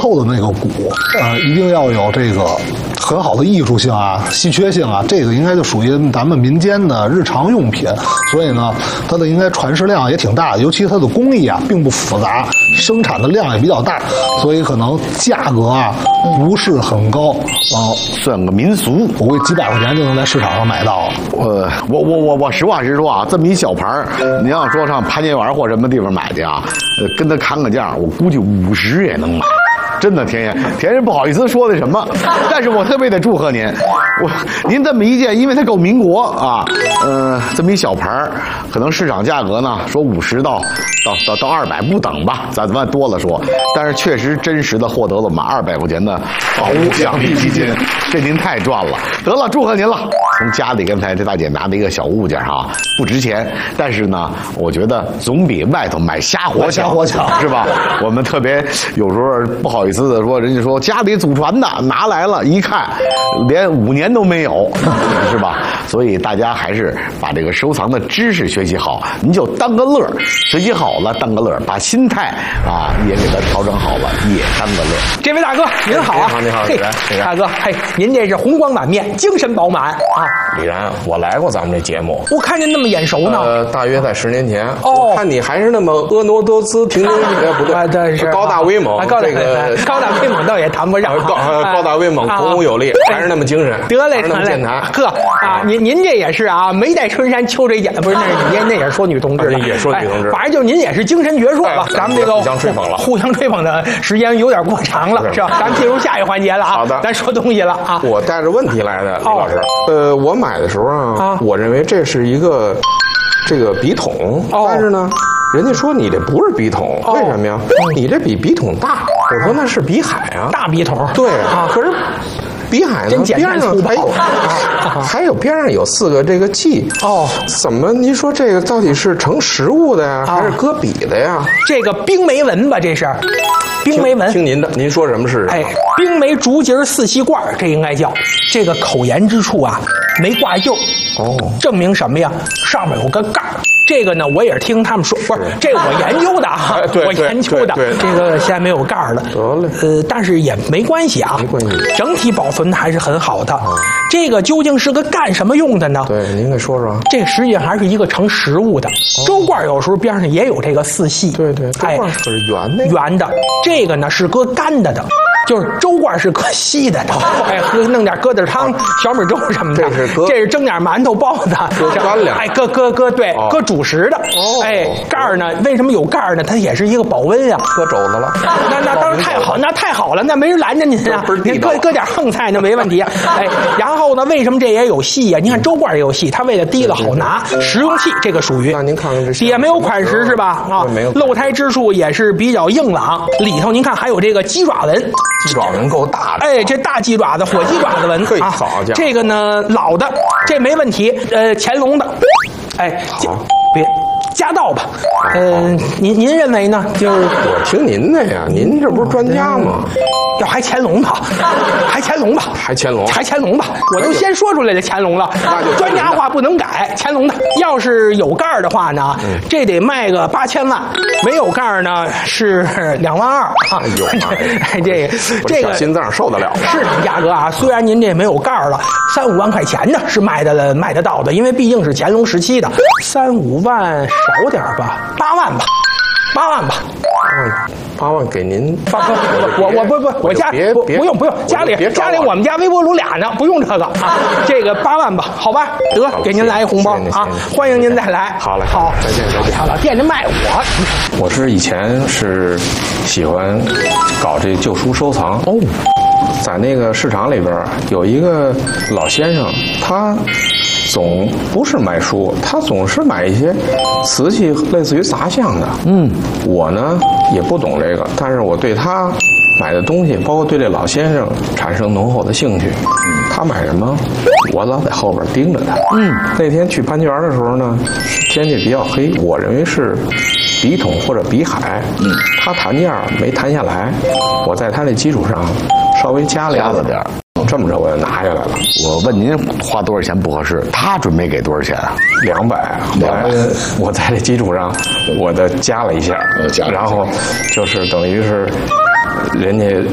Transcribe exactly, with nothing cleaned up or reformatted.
透的那个鼓，呃，一定要有这个很好的艺术性啊、稀缺性啊，这个应该就属于咱们民间的日常用品。所以呢，它的应该传世量也挺大的，尤其它的工艺啊并不复杂，生产的量也比较大，所以可能价格啊不是很高，啊、呃， 算个民俗， 我估计几百块钱就能在市场上买到了。 呃，我我我我实话实说啊，这么一小盘儿，你要说上潘家园或什么地方买去啊，呃，跟他砍个价，我估计五十也能买。真的，田爷，田爷不好意思说那什么，但是我特别得祝贺您，我您这么一件，因为它够民国啊，呃，这么一小盘儿，可能市场价格呢说五十到到到到二百不等吧，咱咱多了说，但是确实真实的获得了我们二百块钱的宝物奖励基金，这您太赚了，得了，祝贺您了。从家里刚才这大姐拿的一个小物件哈，不值钱，但是呢，我觉得总比外头买瞎火瞎火强， 是吧？我们特别有时候不好意思的说，人家说家里祖传的拿来了，一看连五年都没有，是吧？所以大家还是把这个收藏的知识学习好，您就当个乐，学习好了当个乐，把心态啊也给它调整好了，也当个乐。 这位大哥您好啊， 你好， 嘿，大哥，嘿，您这是红光满面，精神饱满啊。 李然，我来过咱们这节目， 我看您那么眼熟呢。 呃，大约在十年前。 哦， 我看你还是那么婀娜多姿、亭亭玉立，不对， 啊，对，是高大威猛。 啊、高大这个高大威猛倒也谈不上， 高高大威猛，孔武有力，还是那么精神， 得嘞， 还是那么健谈。 呵啊，您您这也是啊，眉戴春山，秋水剪，不是那是那也是说女同志， 也说女同志， 反正就您也是精神矍铄吧。咱们这个互相吹捧了， 互相吹捧的时间有点过长了，是吧？咱们进入下一环节了啊。 好的， 咱说东西了啊。 我带着问题来的，李老师。呃，我买的时候啊，我认为这是一个这个笔筒，但是呢，人家说你这不是笔筒，为什么呀？你这比笔筒大。我说那是笔海啊， 大笔筒。 对啊，可是笔海呢，边上还还有边上有四个这个记哦， 怎么您说这个到底是盛食物的呀，还是搁笔的呀？ 这个冰梅文吧，这是冰梅文。 听您的，您说什么是？ 哎，冰梅竹节四细罐，这应该叫这个口沿之处啊没挂釉。 哦， 证明什么呀？上面有个盖儿。这个呢，我也是听他们说，不是这个我研究的啊，我研究的。这个现在没有盖儿了， 得嘞。 呃，但是也没关系啊， 没关系， 整体保存的还是很好的。这个究竟是个干什么用的呢？ 对，您给说说。 这实际上还是一个盛食物的。粥罐有时候边上也有这个四细， 对对， 哎， 可是圆的， 圆的。这个呢是搁干的的。就是粥罐是搁稀的，哎，喝弄点疙瘩汤、小米粥什么的。 这是搁， 这是蒸点馒头、包子， 搁干粮。 哎，搁搁搁，对，搁主食的。 哦， 哎，盖儿呢？为什么有盖儿呢？它也是一个保温呀。 搁肘子了。 那那当然太好，那太好了，那没人拦着您啊。您搁搁点横菜那没问题。哎，然后呢，为什么这也有细呀？您看粥罐也有细，它为了提了好拿，实用器这个属于。 那您看看这底下没有款式是吧？啊， 没有。 露胎之处也是比较硬朗，里头您看还有这个鸡爪纹。 鸡爪纹够大的， 哎，这大鸡爪子、火鸡爪子纹啊， 好家伙， 这个呢老的，这没问题。呃，乾隆的，哎，别夹道吧。呃，您您认为呢？就是我听您的呀，您这不是专家吗？ 要还乾隆吧，还乾隆吧， 还乾隆， 还乾隆吧，我都先说出来这乾隆了。 那就专家话不能改，乾隆的。要是有盖儿的话呢， 嗯、 这得卖个八千万；没有盖儿呢是两万二啊。 哎呦妈！ 这这个心脏受得了？ 是价格啊，虽然您这没有盖儿了，三五万块钱呢是卖的卖得到的，因为毕竟是乾隆时期的。三五万少点吧，八万吧，八万吧。 嗯，八万给您。 八八，我我不不，我家不不用不用，家里家里我们家微波炉俩呢，不用这个啊。这个八万吧，好吧，得给您来一红包啊，欢迎您再来。 好嘞， 好， 再见再见。 好了，惦着卖我。 我是以前是喜欢搞这旧书收藏哦，在那个市场里边有一个老先生，他总不是买书，他总是买一些瓷器，类似于杂项的。嗯，我呢也不懂这个，但是我对他买的东西，包括对这老先生产生浓厚的兴趣。嗯，他买什么，我老在后边盯着他。嗯，那天去潘家园的时候呢，天气比较黑，我认为是笔筒或者笔海。嗯，他谈价没谈下来，我在他那基础上稍微加了了点儿。 这么着我就拿下来了。 我问您花多少钱不合适，他准备给多少钱啊？ 两百。后来我在这基础上，我的加了一下， 加了一下然后就是等于是人家